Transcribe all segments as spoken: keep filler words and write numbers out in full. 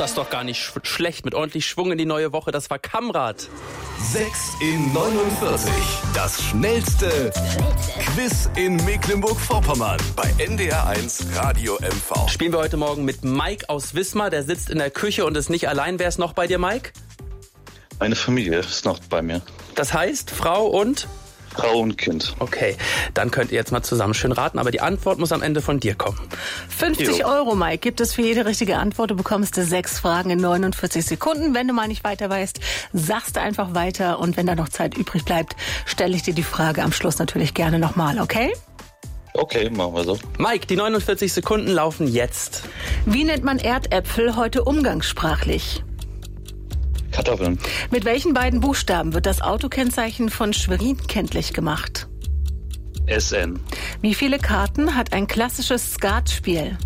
Das ist doch gar nicht sch- schlecht. Mit ordentlich Schwung in die neue Woche. Das war Kamrad. sechs in neunundvierzig. Das schnellste Quiz in Mecklenburg-Vorpommern bei N D R eins Radio M V. Spielen wir heute Morgen mit Mike aus Wismar. Der sitzt in der Küche und ist nicht allein. Wer ist noch bei dir, Mike? Meine Familie ist noch bei mir. Das heißt, Frau und? Frau und Kind. Okay, dann könnt ihr jetzt mal zusammen schön raten. Aber die Antwort muss am Ende von dir kommen. fünfzig Jo. Euro, Mike, gibt es für jede richtige Antwort. Du bekommst sechs Fragen in neunundvierzig Sekunden. Wenn du mal nicht weiter weißt, sagst du einfach weiter. Und wenn da noch Zeit übrig bleibt, stelle ich dir die Frage am Schluss natürlich gerne nochmal, okay? Okay, machen wir so. Mike, die neunundvierzig Sekunden laufen jetzt. Wie nennt man Erdäpfel heute umgangssprachlich? Kartoffeln. Mit welchen beiden Buchstaben wird das Autokennzeichen von Schwerin kenntlich gemacht? S N. Wie viele Karten hat ein klassisches Skatspiel?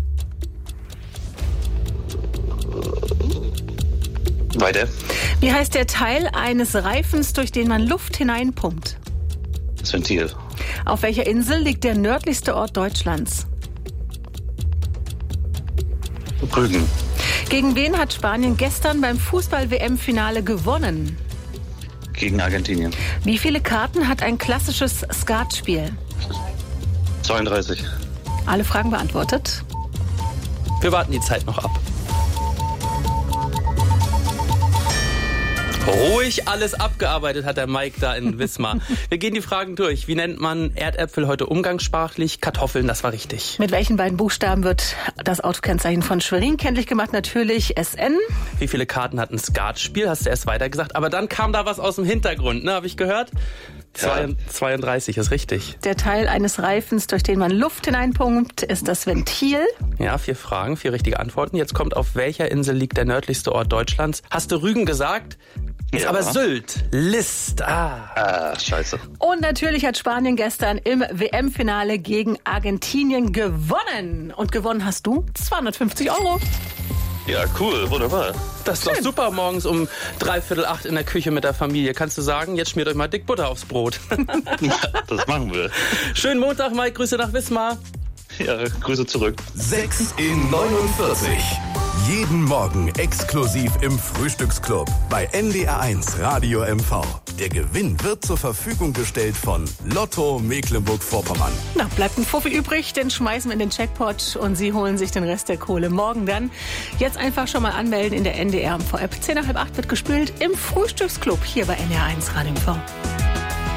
Weiter. Wie heißt der Teil eines Reifens, durch den man Luft hineinpumpt? Das Ventil. Auf welcher Insel liegt der nördlichste Ort Deutschlands? Rügen. Gegen wen hat Spanien gestern beim Fußball-W M-Finale gewonnen? Gegen Argentinien. Wie viele Karten hat ein klassisches Skatspiel? zweiunddreißig. Alle Fragen beantwortet? Wir warten die Zeit noch ab. Ruhig alles abgearbeitet hat der Mike da in Wismar. Wir gehen die Fragen durch. Wie nennt man Erdäpfel heute umgangssprachlich? Kartoffeln, das war richtig. Mit welchen beiden Buchstaben wird das Autokennzeichen von Schwerin kenntlich gemacht? Natürlich S N. Wie viele Karten hat ein Skatspiel? Hast du erst weiter gesagt. Aber dann kam da was aus dem Hintergrund, ne? Habe ich gehört? Ja. zweiunddreißig ist richtig. Der Teil eines Reifens, durch den man Luft hineinpumpt, ist das Ventil. Ja, vier Fragen, vier richtige Antworten. Jetzt kommt, auf welcher Insel liegt der nördlichste Ort Deutschlands? Hast du Rügen gesagt? Ist Ja. aber Sylt. List. Ah. Ah, scheiße. Und natürlich hat Spanien gestern im W M-Finale gegen Argentinien gewonnen. Und gewonnen hast du zweihundertfünfzig Euro. Ja, cool, wunderbar. Das ist doch super, morgens um dreiviertel acht in der Küche mit der Familie. Kannst du sagen, jetzt schmiert euch mal dick Butter aufs Brot. Das machen wir. Schönen Montag, Mike. Grüße nach Wismar. Ja, Grüße zurück. sechs in neunundvierzig. Jeden Morgen exklusiv im Frühstücksclub bei N D R eins Radio M V. Der Gewinn wird zur Verfügung gestellt von Lotto Mecklenburg-Vorpommern. Na, bleibt ein Fuffi übrig, den schmeißen wir in den Jackpot und Sie holen sich den Rest der Kohle morgen dann. Jetzt einfach schon mal anmelden in der N D R M V-App. zehn nach halb acht wird gespielt im Frühstücksclub hier bei N D R eins Radio M V.